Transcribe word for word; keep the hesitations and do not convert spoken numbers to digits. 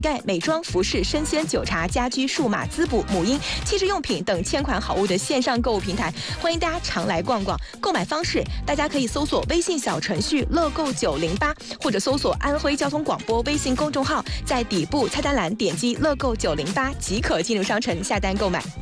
盖、美妆、服饰、生鲜、酒茶、家居、数码、滋补、母婴、气质用品等千款好物的线上购物平台，欢迎大家常来逛逛。购买方式，大家可以搜索微信小程序乐购九零八，或者搜索安徽交通广播微信公众号，在底部菜单栏点击乐购九零八即可进入商城下单购买。